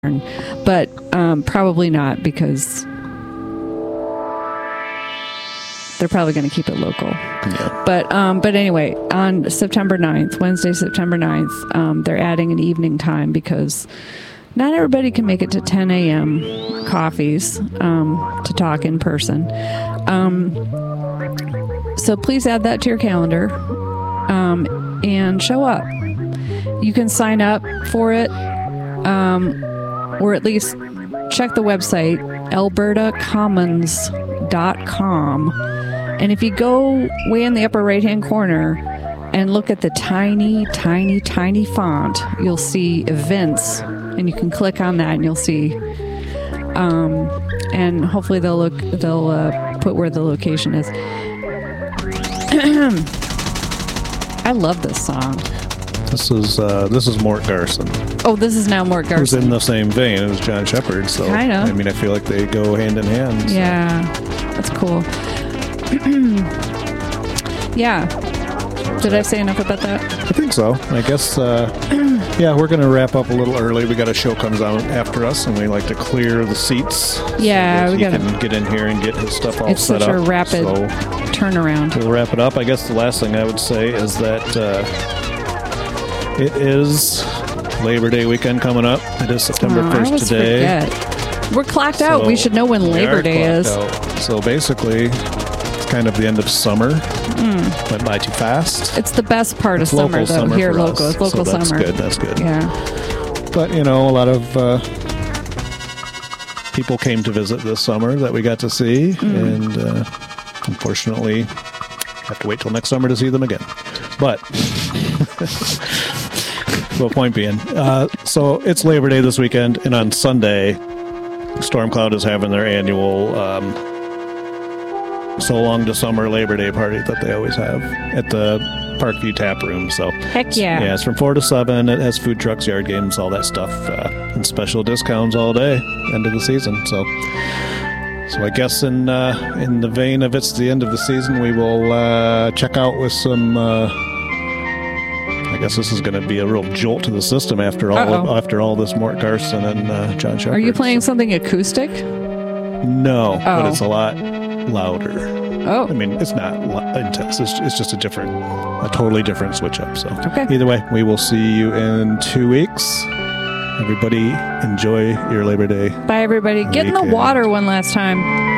but probably not, because they're probably going to keep it local. Yeah. But anyway, on September 9th, Wednesday, September 9th, they're adding an evening time because not everybody can make it to 10 a.m. coffees to talk in person. So please add that to your calendar and show up. You can sign up for it, or at least check the website, albertacommons.com. And if you go way in the upper right-hand corner and look at the tiny, tiny, tiny font, you'll see events, and you can click on that and you'll see. And hopefully they'll put where the location is. I love this song. This is Mort Garson. Oh, this is now Mort Garson. Who's in the same vein as John Shepard. So kind of. I mean, I feel like they go hand in hand. So. Yeah, that's cool. Yeah. Did I say enough about that? I think so. I guess, yeah, we're going to wrap up a little early. We got a show comes out after us, and we like to clear the seats. Yeah, so we got to get in here and get his stuff all it's set up. It's such a rapid turnaround. We'll wrap it up. I guess the last thing I would say is that it is Labor Day weekend coming up. It is September 1st today. Forget. We're clocked out. We should know when Labor Day is. So basically, it's kind of the end of summer. Went by too fast. It's the best part of summer, though. Here, local. It's local so summer. That's good. Yeah. But, you know, a lot of people came to visit this summer that we got to see. And unfortunately, have to wait till next summer to see them again. But... Well, point being, so it's Labor Day this weekend, and on Sunday, Stormcloud is having their annual So Long to Summer Labor Day party that they always have at the Parkview Tap Room. So heck yeah. Yeah, it's from 4 to 7. It has food trucks, yard games, all that stuff, and special discounts all day, end of the season. So I guess in the vein of it's the end of the season, we will check out with some... I guess this is going to be a real jolt to the system after all this Mort Garson and John Shepard. Are you playing something acoustic? No, but it's a lot louder. Oh. I mean, it's not intense. It's just a totally different switch up. So okay. Either way, we will see you in 2 weeks. Everybody, enjoy your Labor Day. Bye, everybody. Get in the water one last time.